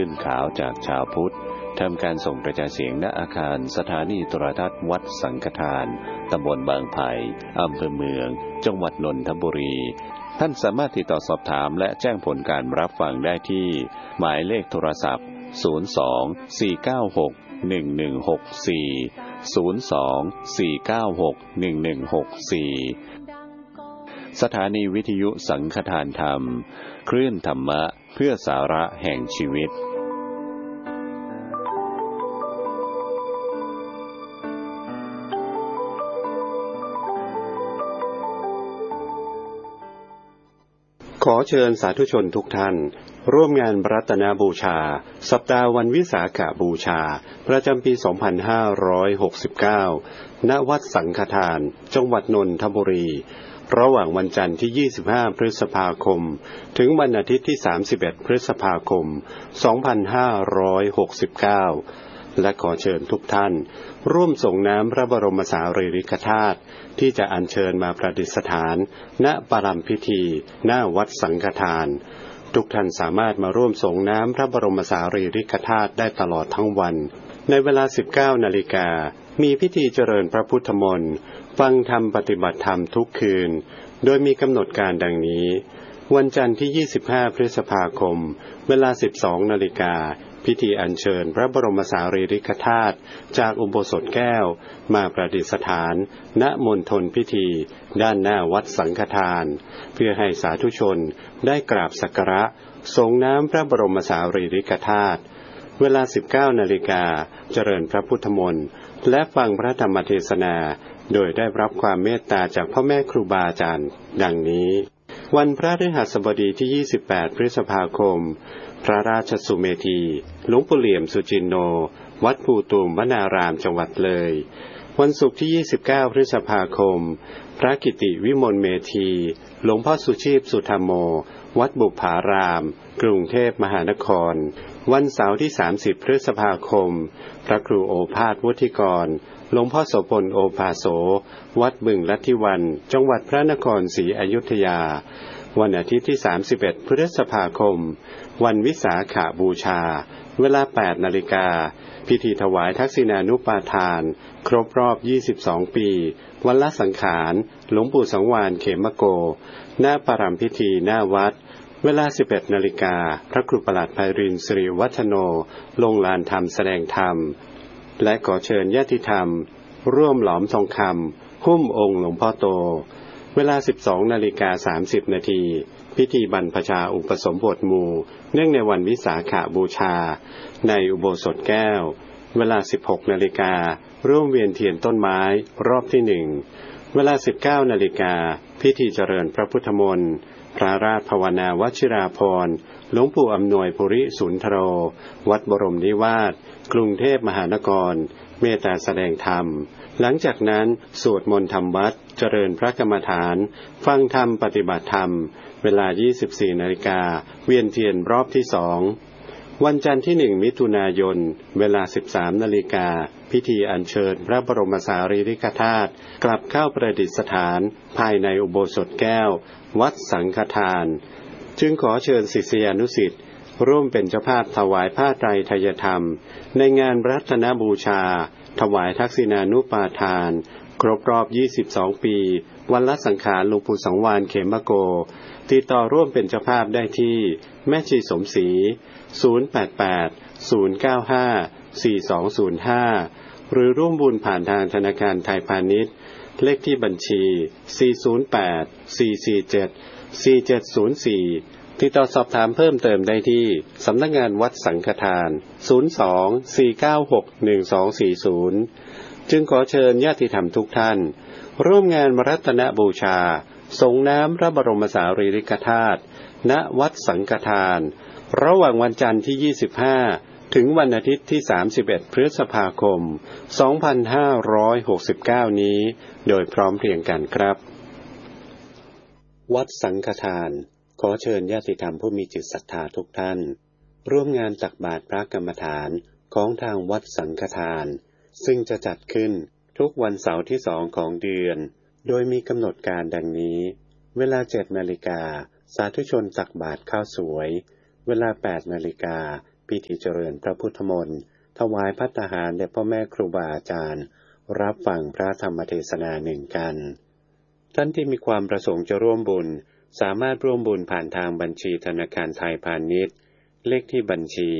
ลื่นขาวจากชาวพุทธทำการส่งกระจายเสียงณอาคารสถานีโทรทัศน์วัดสังฆทานตำบลบางไผ่อำเภอเมืองจังหวัดนนทบุรีท่านสามารถติดต่อสอบถามและแจ้งผลการรับฟังได้ที่หมายเลขโทรศัพท์02-496-1164 สถานีวิทยุสังฆทานธรรมคลื่นธรรมะเพื่อสาระแห่งชีวิตขอเชิญสาธุชนทุกท่านร่วมงานรัตนบูชาสัปดาห์วันวิสาขบูชาประจำปี 2569 ณ วัดสังฆทานจังหวัดนนทบุรีระหว่างวันจันทร์ที่ 25 พฤษภาคมถึงวันอาทิตย์ที่ 31 พฤษภาคม 2569 และขอเชิญทุกท่านร่วมส่งน้ำพระบรมสารีริกธาตุที่จะอัญเชิญมาประดิษฐานณปรัมพิธีหน้าวัดสังฆทานทุกท่านสามารถมาร่วมส่งน้ำพระบรมสารีริกธาตุได้ตลอดทั้งวันในเวลา 19 นาฬิกามีพิธีเจริญพระพุทธมนต์ฟังธรรมปฏิบัติธรรมทุกคืนโดยมีกำหนดการดังนี้วันจันทร์ที่ 25 พฤษภาคมเวลา 12 นาฬิกาพิธีอัญเชิญพระบรมสารีริกธาตุจากอุโบสถแก้วมาประดิษฐานณมณฑลพิธีด้านหน้าวัดสังฆทานเพื่อให้สาธุชนได้กราบสักการะส่งน้ำพระบรมสารีริกธาตุเวลา 19 นาฬิกาเจริญพระพุทธมนต์และฟังพระธรรมเทศนาโดยได้รับความเมตตาจากพ่อแม่ครูบาอาจารย์ดังนี้วันพระฤหัสบดีที่ 28 พฤษภาคมพระราชสุเมธีหลวงปู่เหลี่ยมสุจินโนวัดภูตูมวนารามจังหวัดเลยวันศุกร์ที่ 29 พฤษภาคมพระกิติวิมลเมธีหลวงพ่อสุชีพสุธรรมโมวัดบุพารามกรุงเทพมหานครวันเสาร์ที่ 30 พฤษภาคมพระครูโอภาสวุฒิกรหลวงพ่อโสพลโอภาโสวัดบึงลัทธิวันจังหวัดพระนครศรีอยุธยาวันอาทิตย์ที่ 31 พฤษภาคมวันวิสาขบูชาเวลา 8 นาฬิกาพิธีถวายทักษิณานุปาทานครบรอบ 22 ปีวันละสังขารหลวงปู่สังวาลเขมโกณปรัมพิธีหน้าวัดเวลา 11 นาฬิกาพระครูประหลัดไพรินทร์สิริวัฒโนลงลานธรรมแสดงธรรมและขอเชิญญาติธรรมร่วมหลอมทองคำหุ้มองค์หลวงพ่อโตเวลา 12 นาฬิกา 30 นาทีพิธีบรรพชาอุปสมบทหมู่เนื่องในวันวิสาขบูชาในอุโบสถแก้วเวลา 16 นาฬิการ่วมเวียนเทียนต้นไม้รอบที่ 1เวลา 19 นาฬิกาพิธีเจริญพระพุทธมนต์พระราชภาวนาวชิราภรณ์หลวงปู่อำนวยปุริสุนทโรวัดบรมนิวาสกรุงเทพมหานครเมตตาแสดงธรรมหลังจากนั้นสวดมนต์ธรรมวัดเจริญพระกรรมฐานฟังธรรมปฏิบัติธรรมเวลา 24 นาฬิกาเวียนเทียนรอบที่ 2วันจันทร์ที่ 1 มิถุนายนเวลา 13 นาฬิกาพิธีอัญเชิญพระบรมสารีริกธาตุกลับเข้าประดิษฐานภายในอุโบสถแก้ววัดสังฆทานจึงขอเชิญศิษยานุศิษย์ร่วมเป็นเจ้าภาพถวายผ้าไตรไทยธรรมในงานรัตนบูชาถวายทักษิณานุปาทานครบรอบ 22 ปีวันละสังขารหลวงปู่สังวาลเขมโกติดต่อร่วมเป็นเจ้าภาพได้ที่แม่ชีสมศรี088-095-4205หรือร่วมบุญผ่านทางธนาคารไทยพาณิชย์เลขที่บัญชี408-447-4704ติดต่อสอบถามเพิ่มเติมได้ที่สำนักงานวัดสังฆทาน02-496-1240จึงขอเชิญญาติธรรมทุกท่านร่วมงานรัตนบูชาส่งน้ำพระบรมสารีริกธาตุณวัดสังฆทานระหว่างวันจันทร์ที่ 25ถึงวันอาทิตย์ที่ 31 พฤษภาคม 2569 นี้โดยพร้อมเพรียงกันครับวัดสังฆทานขอเชิญญาติธรรมผู้มีจิตศรัทธาทุกท่านร่วมงานตักบาตรพระกรรมฐานของทางวัดสังฆทานซึ่งจะจัดขึ้นทุกวันเสาร์ที่ 2 ของเดือนโดยมีกำหนดการดังนี้เวลา 7 นาฬิกาสาธุชนตักบาตรข้าวสวยเวลา 8 นาฬิกาพิธีเจริญพระพุทธมนต์ถวายภัตตาหารแด่พ่อแม่ครูบาอาจารย์รับฟังพระธรรมเทศนาหนึ่งกันท่านที่มีความประสงค์จะร่วมบุญสามารถร่วมบุญผ่านทางบัญชีธนาคารไทยพาณิชย์เลขที่บัญชี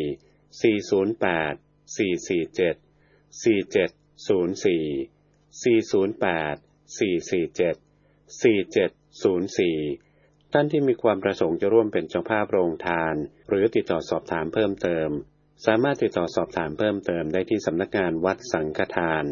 408-447-4704 ท่านที่มีความประสงค์จะร่วมเป็นเจ้าภาพโรงทานหรือติดต่อสอบถามเพิ่มเติมสามารถติดต่อสอบถามเพิ่มเติมได้ที่สำนักงานวัดสังฆทาน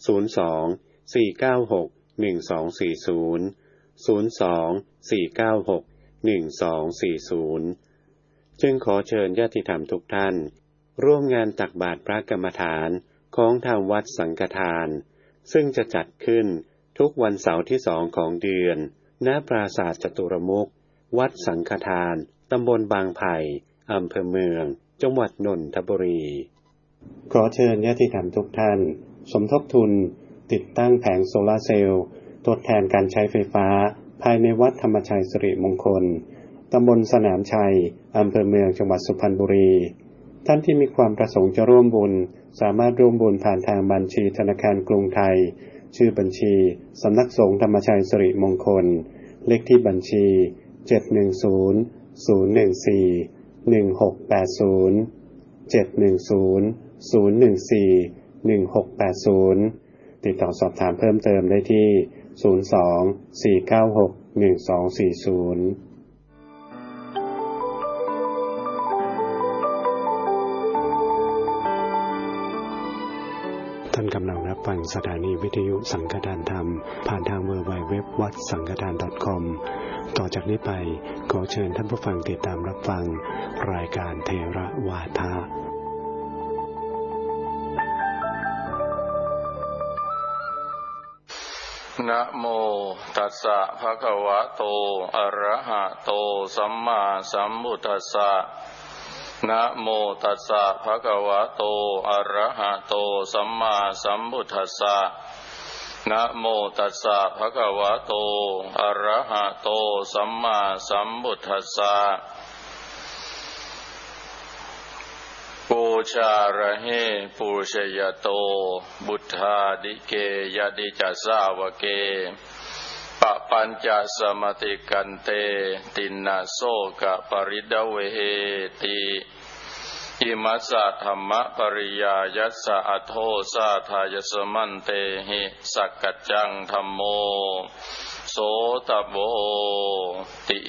02-496-1240 จึงขอเชิญญาติธรรมทุกท่านร่วมงานตักบาตรพระกรรมฐานของทางวัดสังฆทานซึ่งจะจัดขึ้นทุกวันเสาร์ที่2ของเดือนณปราสาทจตุรมุขวัดสังฆทานตำบลบางไผ่อำเภอเมืองจังหวัดนนทบุรีขอเชิญญาติธรรมทุกท่านสมทบทุนติดตั้งแผงโซลาร์เซลล์ทดแทนการใช้ไฟฟ้าภายในวัดธรรมชัยสิริมงคลตำบลสนามชัยอำเภอเมืองจังหวัดสุพรรณบุรีท่านที่มีความประสงค์จะร่วมบุญสามารถร่วมบุญผ่านทางบัญชีธนาคารกรุงไทยชื่อบัญชีสำนักสงฆ์ธรรมชัยสิริมงคลเลขที่บัญชี710-014-1680 ติดต่อสอบถามเพิ่มเติมได้ที่02-496-1240ท่านกำลังรับฟังสถานีวิทยุสังฆทานธรรมผ่านทาง www วัดสังฆทาน .com ต่อจากนี้ไปขอเชิญท่านผู้ฟังติดตามรับฟังรายการเทระวาทะนะโมตัสสะภะคะวะโตอะระหะโตสัมมาสัมพุทธัสสะนะโมตัสสะภะคะวะโตอะระหะโตสัมมาสัมพุทธัสสะนะโมตัสสะภะคะวะโตอะระหะโตสัมมาสัมพุทธัสสะปูชาระเหปูชยโตบุทธาดิเกยดิจัสสาวเกปะปัญจสมติกันเตตินนาโสกะปริดเวติอิมัสสะธัมมะปริยายัสสะอโทสาทายสมันเตหิสักกัจจังธัมโมโสตโบติ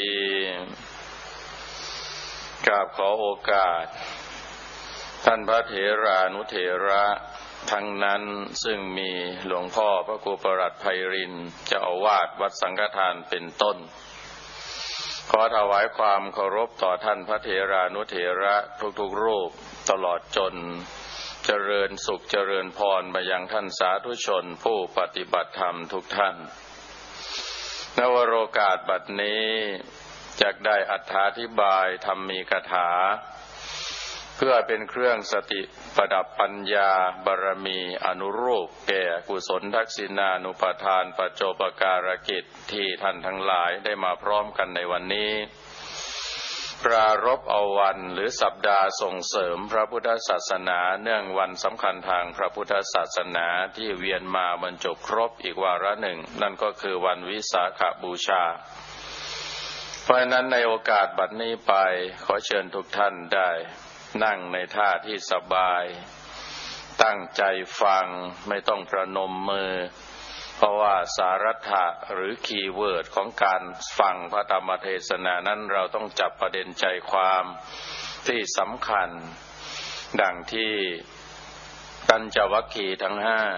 กราบขอโอกาสท่านพระเถรานุเถระทั้งนั้นซึ่งมีหลวงพ่อพระครูประหลัดไพรินทร์เจ้าอาวาสวัดสังฆทานเป็นต้นขอถวายความเคารพต่อท่านพระเถรานุเถระทุกๆรูปตลอดจนเจริญสุขเจริญพรมายังท่านสาธุชนผู้ปฏิบัติธรรมทุกท่านณวโรกาสบัดนี้จักได้อธิบายธรรมีกถาเพื่อเป็นเครื่องสติประดับปัญญาบารมีอนุรูปแก่กุศลทักษิณานุปทานปัจโจปการกิจที่ท่านทั้งหลายได้มาพร้อมกันในวันนี้ปรารภเอาวันหรือสัปดาห์ส่งเสริมพระพุทธศาสนาเนื่องวันสำคัญทางพระพุทธศาสนาที่เวียนมาบรรจบครบอีกวาระหนึ่งนั่นก็คือวันวิสาขบูชาเพราะฉะนั้นในโอกาสบัดนี้ไปขอเชิญทุกท่านได้นั่งในท่าที่สบายตั้งใจฟังไม่ต้องประนมมือเพราะว่าสาระหรือคีย์เวิร์ดของการฟังพระธรรมเทศนานั้นเราต้องจับประเด็นใจความที่สำคัญดังที่ปัญจวัคคีย์ทั้ง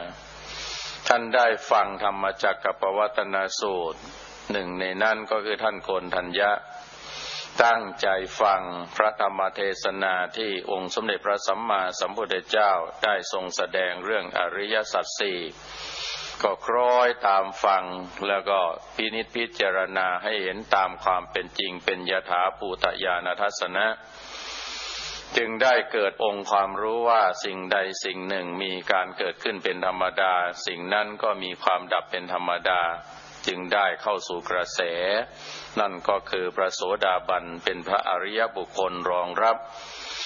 5ท่านได้ฟังธรรมจักรปวัตตนสูตรหนึ่งในนั้นก็คือท่านโกณฑัญญะตั้งใจฟังพระธรรมเทศนาที่องค์สมเด็จพระสัมมาสัมพุทธเจ้าได้ทรงแสดงเรื่องอริยสัจสี่ก็คล้อยตามฟังแล้วก็พินิจพิจารณาให้เห็นตามความเป็นจริงเป็นยถาภูตญาณทัสสนะจึงได้เกิดองค์ความรู้ว่าสิ่งใดสิ่งหนึ่งมีการเกิดขึ้นเป็นธรรมดาสิ่งนั้นก็มีความดับเป็นธรรมดาจึงได้เข้าสู่กระแสนั่นก็คือพระโสดาบันเป็นพระอริยบุคคลรองรับ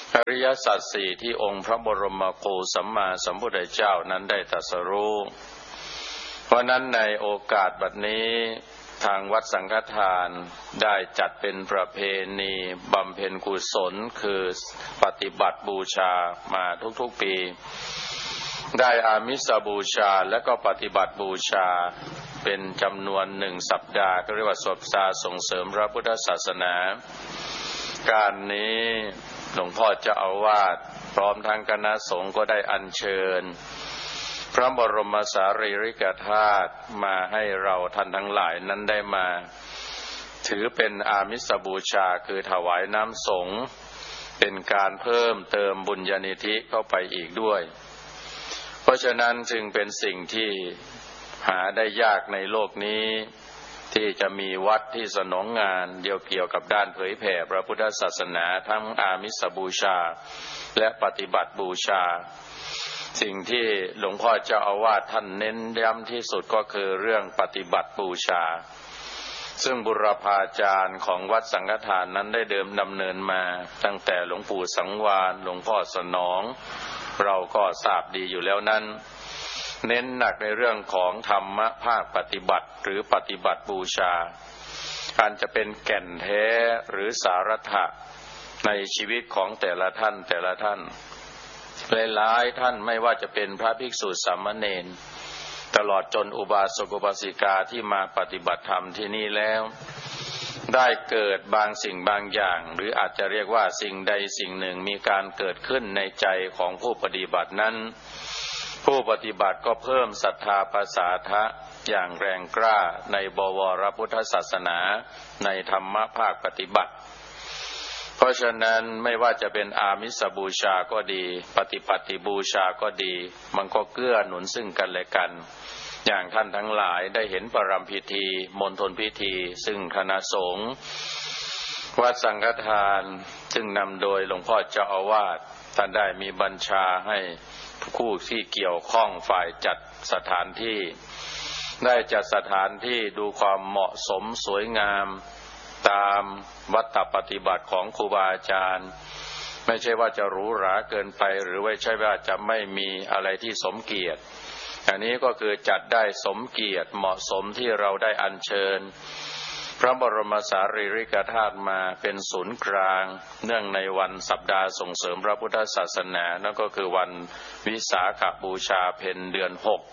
อริยสัจสี่ที่องค์พระบรมโคสัมมาสัมพุทธเจ้านั้นได้ตรัสรู้เพราะนั้นในโอกาสบัดนี้ทางวัดสังฆทานได้จัดเป็นประเพณีบำเพ็ญกุศลคือปฏิบัติบูชามาทุกๆปีได้อามิสบูชาและก็ปฏิบัติบูชาเป็นจำนวน1 สัปดาห์ก็เรียกว่าสัปดาห์ส่งเสริมพระพุทธศาสนาการนี้หลวงพ่อเจ้าอาวาสพร้อมทั้งคณะสงฆ์ก็ได้อัญเชิญพระบรมสารีริกธาตุมาให้เราท่านทั้งหลายนั้นได้มาถือเป็นอามิสบูชาคือถวายน้ำสงฆ์เป็นการเพิ่มเติมบุญญาณิธิเข้าไปอีกด้วยเพราะฉะนั้นจึงเป็นสิ่งที่หาได้ยากในโลกนี้ที่จะมีวัดที่สนองงานเกี่ยวกับด้านเผยแผ่พระพุทธศาสนาทั้งอามิสบูชาและปฏิบัติบูชาสิ่งที่หลวงพ่อเจ้าอาวาสท่านเน้นย้ำที่สุดก็คือเรื่องปฏิบัติบูชาซึ่งบุรพาจารย์ของวัดสังฆทานนั้นได้ดำเนินมาตั้งแต่หลวงปู่สังวาลหลวงพ่อสนองเราก็ทราบดีอยู่แล้วนั้นเน้นหนักในเรื่องของธรรมะภาคปฏิบัติหรือปฏิบัติบูชาการจะเป็นแก่นแท้หรือสาระในชีวิตของแต่ละท่านหลายๆท่านไม่ว่าจะเป็นพระภิกษุสามเณรตลอดจนอุบาสกอุบาสิกาที่มาปฏิบัติธรรมที่นี่แล้วได้เกิดบางสิ่งบางอย่างหรืออาจจะเรียกว่าสิ่งใดสิ่งหนึ่งมีการเกิดขึ้นในใจของผู้ปฏิบัตินั้นผู้ปฏิบัติก็เพิ่มศรัทธาภาษาทะอย่างแรงกล้าในบวรพุทธศาสนาในธรรมะภาคปฏิบัติเพราะฉะนั้นไม่ว่าจะเป็นอามิสบูชาก็ดีปฏิปัติบูชาก็ดีมันก็เกื้อหนุนซึ่งกันและกันอย่างท่านทั้งหลายได้เห็นปรำพิธีมณฑลพิธีซึ่งคณะสงฆ์วัดสังฆทานซึ่งนำโดยหลวงพ่อเจ้าอาวาสท่านได้มีบัญชาให้ผู้ที่เกี่ยวข้องฝ่ายจัดสถานที่ได้จัดสถานที่ดูความเหมาะสมสวยงามตามวัตถปฏิบัติของครูบาอาจารย์ไม่ใช่ว่าจะหรูหราเกินไปหรือไม่ใช่ว่าจะไม่มีอะไรที่สมเกียรติอันนี้ก็คือจัดได้สมเกียรติเหมาะสมที่เราได้อัญเชิญพระบรมสารีริกธาตุมาเป็นศูนย์กลางเนื่องในวันสัปดาห์ส่งเสริมพระพุทธศาสนานั่นก็คือวันวิสาขบูชาเพ็ญเดือน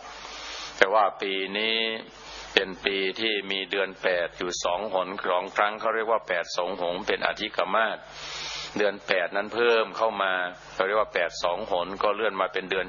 6แต่ว่าปีนี้เป็นปีที่มีเดือน8อยู่2 หน2 ครั้งเขาเรียกว่า8 สงหงเป็นอธิกมาสเดือน8นั้นเพิ่มเข้ามาเขาเรียกว่า8 2 หนก็เลื่อนมาเป็นเดือน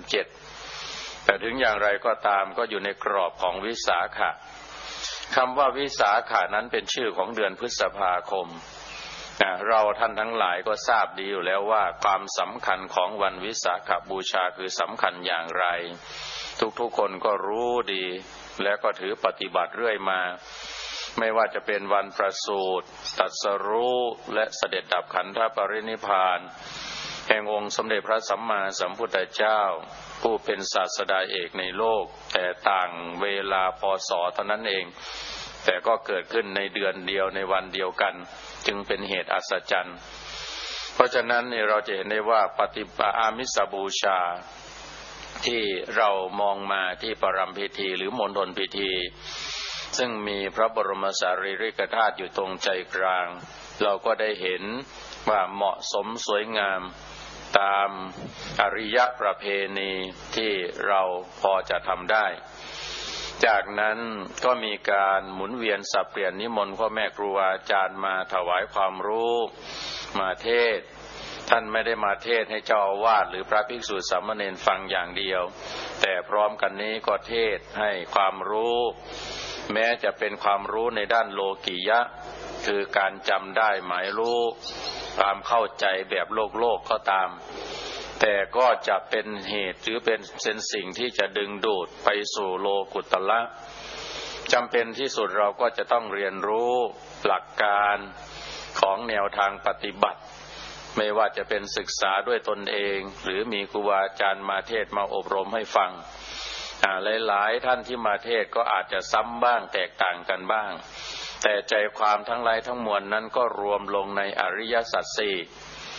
7แต่ถึงอย่างไรก็ตามก็อยู่ในกรอบของวิสาขะคำว่าวิสาขานั้นเป็นชื่อของเดือนพฤษภาคมเราท่านทั้งหลายก็ทราบดีอยู่แล้วว่าความสำคัญของวันวิสาขบูชาคือสำคัญอย่างไรทุกๆคนก็รู้ดีและก็ถือปฏิบัติเรื่อยมาไม่ว่าจะเป็นวันประสูติตรัสรู้และเสด็จดับขันธปรินิพพานแห่งองค์สมเด็จพระสัมมาสัมพุทธเจ้าผู้เป็นศาสดาเอกในโลกแต่ต่างเวลาพ.ศ.เท่านั้นเองแต่ก็เกิดขึ้นในเดือนเดียวในวันเดียวกันจึงเป็นเหตุอัศจรรย์เพราะฉะนั้นเราจะเห็นได้ว่าปฏิบัติอามิสบูชาที่เรามองมาที่ปรำพิธีหรือมณฑลพิธีซึ่งมีพระบรมสารีริกธาตุอยู่ตรงใจกลางเราก็ได้เห็นว่าเหมาะสมสวยงามตามอริยประเพณีที่เราพอจะทำได้จากนั้นก็มีการหมุนเวียนสับเปลี่ยนนิมนต์พ่อแม่ครูอาจารย์มาถวายความรู้มาเทศท่านไม่ได้มาเทศให้เจ้าอาวาสหรือพระภิกษุสามเณรฟังอย่างเดียวแต่พร้อมกันนี้ก็เทศให้ความรู้แม้จะเป็นความรู้ในด้านโลกิยะคือการจำได้หมายรู้ความเข้าใจแบบโลกก็ตามแต่ก็จะเป็นเหตุหรือเป็นสิ่งที่จะดึงดูดไปสู่โลกุตละจำเป็นที่สุดเราก็จะต้องเรียนรู้หลักการของแนวทางปฏิบัติไม่ว่าจะเป็นศึกษาด้วยตนเองหรือมีครูบาอาจารย์มาเทศมาอบรมให้ฟังหลายๆท่านที่มาเทศก็อาจจะซ้ำบ้างแตกต่างกันบ้างแต่ใจความทั้งหลายทั้งมวลนั้นก็รวมลงในอริยสัจสี่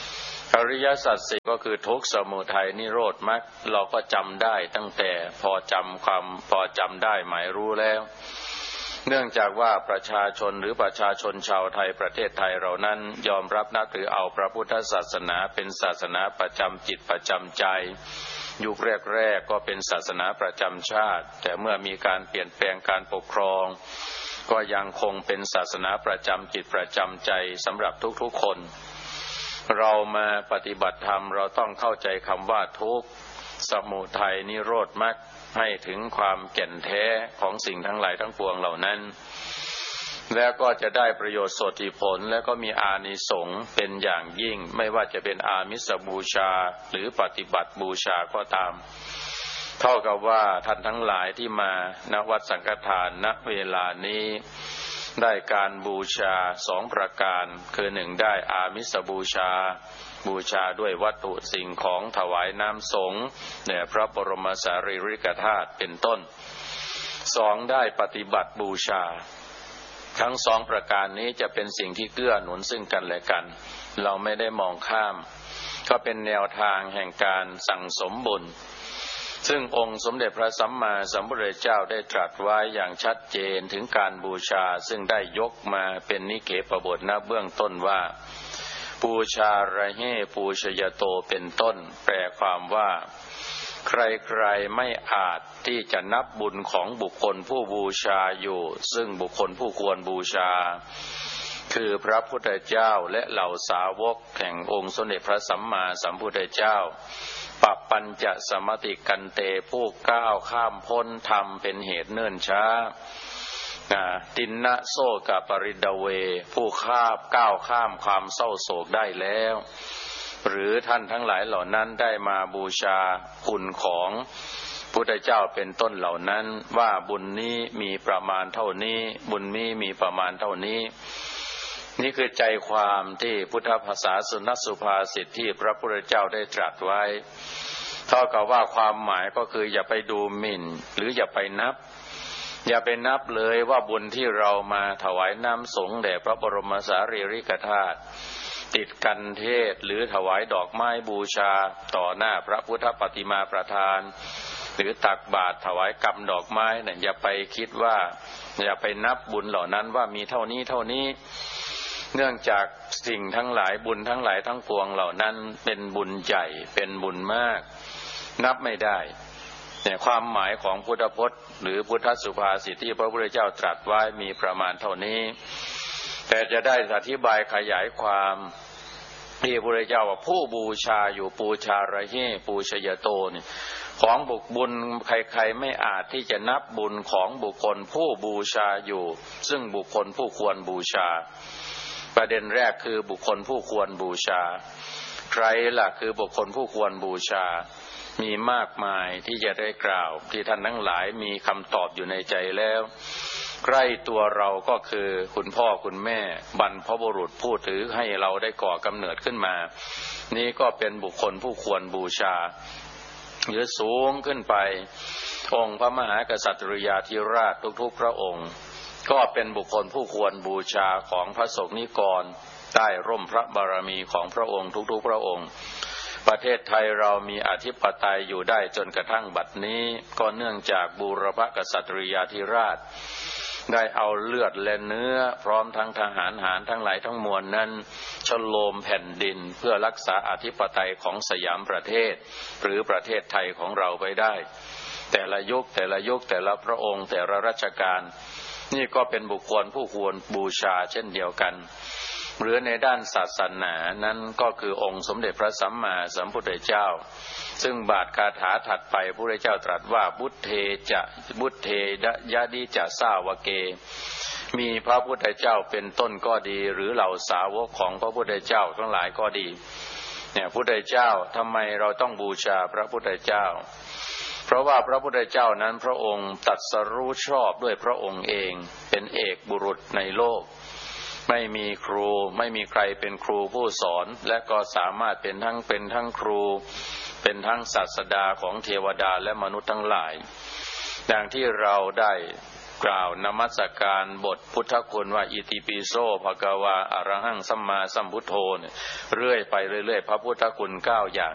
อริยสัจสี่ก็คือทุกข์สมุทัยนิโรธมรรคเราก็จำได้ตั้งแต่พอจำได้หมายรู้แล้วเนื่องจากว่าประชาชนหรือประชาชนชาวไทยประเทศไทยเรานั้นยอมรับนับถือเอาพระพุทธศาสนาเป็นศาสนาประจำจิตประจำใจยุคแรกๆก็เป็นศาสนาประจำชาติแต่เมื่อมีการเปลี่ยนแปลงการปกครองก็ยังคงเป็นศาสนาประจำจิตประจำใจสำหรับทุกๆคนเรามาปฏิบัติธรรมเราต้องเข้าใจคำว่าทุกข์สมุทัยนิโรธมรรคให้ถึงความแก่นแท้ของสิ่งทั้งหลายทั้งปวงเหล่านั้นแล้วก็จะได้ประโยชน์โสติผลและก็มีอานิสงส์เป็นอย่างยิ่งไม่ว่าจะเป็นอามิสบูชาหรือปฏิบัติบูชาก็ตามเท่ากับว่าท่านทั้งหลายที่มาณวัดสังฆทานณเวลานี้ได้การบูชา2ประการคือ1ได้อามิสบูชาบูชาด้วยวัตถุสิ่งของถวายน้ำสงฆ์แด่พระบรมสารีริกธาตุเป็นต้น2ได้ปฏิบัติบูชาทั้ง2ประการนี้จะเป็นสิ่งที่เกื้อหนุนซึ่งกันและกันเราไม่ได้มองข้ามก็เป็นแนวทางแห่งการสั่งสมบุญซึ่งองค์สมเด็จพระสัมมาสัมพุทธเจ้าได้ตรัสไว้อย่างชัดเจนถึงการบูชาซึ่งได้ยกมาเป็นนิเขปบทณเบื้องต้นว่าบูชาระเหปูชยโตเป็นต้นแปลความว่าใครๆไม่อาจที่จะนับบุญของบุคคลผู้บูชาอยู่ซึ่งบุคคลผู้ควรบูชาคือพระพุทธเจ้าและเหล่าสาวกแห่งองค์สมเด็จพระสัมมาสัมพุทธเจ้าปัปปัญจสมติกันเตผู้ก้าวข้ามพ้นธรรมเป็นเหตุเนิ่นช้าตินนะโซกปริดเวผู้ก้าวข้ามความเศร้าโศกได้แล้วหรือท่านทั้งหลายเหล่านั้นได้มาบูชาคุณของพุทธเจ้าเป็นต้นเหล่านั้นว่าบุญนี้มีประมาณเท่านี้บุญนี้มีประมาณเท่านี้นี่คือใจความที่พุทธภาษาสุนสุภาษิตที่พระพุทธเจ้าได้ตรัสไว้เท่ากับว่าความหมายก็คืออย่าไปดูหมิ่นหรืออย่าไปนับเลยว่าบุญที่เรามาถวายน้ำสงฆ์แด่พระบรมสารีริกธาตุติดกันเทศหรือถวายดอกไม้บูชาต่อหน้าพระพุทธปฏิมาประธานหรือตักบาตรถวายกำดอกไม้เนี่ยอย่าไปคิดว่าอย่าไปนับบุญเหล่านั้นว่ามีเท่านี้เนื่องจากสิ่งทั้งหลายบุญทั้งหลายทั้งปวงเหล่านั้นเป็นบุญใหญ่เป็นบุญมากนับไม่ได้เนี่ยความหมายของพุทธพจน์หรือพุทธสุภาษิตที่พระพุทธเจ้าตรัสไว้มีประมาณเท่านี้แต่จะได้อธิบายขยายความที่พระพุทธเจ้าว่าผู้บูชาอยู่ปูชาระเหปูชยโตนี่ของบุญใครๆไม่อาจที่จะนับบุญของบุคคลผู้บูชาอยู่ซึ่งบุคคลผู้ควรบูชาประเด็นแรกคือบุคคลผู้ควรบูชาใครล่ะคือบุคคลผู้ควรบูชามีมากมายที่จะได้กล่าวที่ท่านทั้งหลายมีคำตอบอยู่ในใจแล้วใกล้ตัวเราก็คือคุณพ่อคุณแม่บรรพบุรุษผู้ถือให้เราได้ก่อกำเนิดขึ้นมานี่ก็เป็นบุคคลผู้ควรบูชาหรือสูงขึ้นไปองค์พระมหากษัตริยาธิราชทุกๆพระองค์ก็เป็นบุคคลผู้ควรบูชาของพระสงฆ์นิกรใต้ร่มพระบารมีของพระองค์ทุกๆพระองค์ประเทศไทยเรามีอธิปไตยอยู่ได้จนกระทั่งบัดนี้ก็เนื่องจากบูรพกษัตริยาธิราชได้เอาเลือดและเนื้อพร้อมทั้งทหารหารทั้งหลายทั้งมวลนั้นฉโลมแผ่นดินเพื่อรักษาอธิปไตยของสยามประเทศหรือประเทศไทยของเราไปได้แต่ละยุคแต่ละพระองค์แต่ละรัชกาลนี่ก็เป็นบุคคลผู้ควรบูชาเช่นเดียวกันหรือในด้านศาสนานั้นก็คือองค์สมเด็จพระสัมมาสัมพุทธเจ้าซึ่งบาทคาถาถัดไปพระพุทธเจ้าตรัสว่าบุตเทยะดิจะสาวเกมีพระพุทธเจ้าเป็นต้นก็ดีหรือเหล่าสาวกของพระพุทธเจ้าทั้งหลายก็ดีเนี่ยพระพุทธเจ้าทำไมเราต้องบูชาพระพุทธเจ้าเพราะว่าพระพุทธเจ้านั้นพระองค์ตรัสรู้ชอบด้วยพระองค์เองเป็นเอกบุรุษในโลกไม่มีครูไม่มีใครเป็นครูผู้สอนและก็สามารถเป็นทั้งครูเป็นทั้งศาสดาของเทวดาและมนุษย์ทั้งหลายดังที่เราได้กล่าวนมัสการบทพุทธคุณว่าอิติปิโสภะคะวาอะระหังสัมมาสัมพุทโธเนี่ยเรื่อยไปเรื่อยๆพระพุทธคุณ9อย่าง